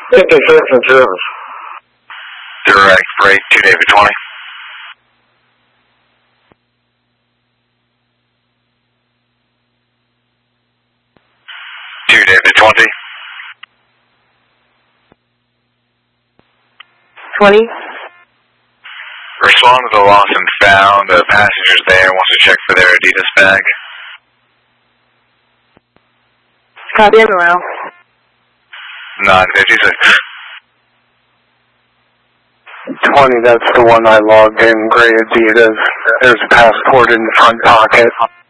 56 and service. Direct freight, 2 David 20. David 20. 20. Respond to the lost and found. The passenger's there, wants to check for their Adidas bag. Copy, everyone. 956. 20, that's the one I logged in, gray Adidas. There's a passport in the front pocket.